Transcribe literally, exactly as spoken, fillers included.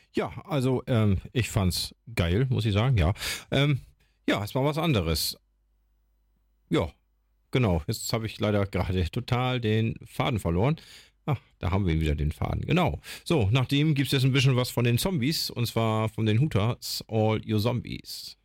Ja, also ähm, ich fand's geil, muss ich sagen, ja. Ähm, ja, es war was anderes. Ja, genau. Jetzt habe ich leider gerade total den Faden verloren. Ach, da haben wir wieder den Faden. Genau. So, nach dem gibt es jetzt ein bisschen was von den Zombies und zwar von den Hooters, All You Zombies.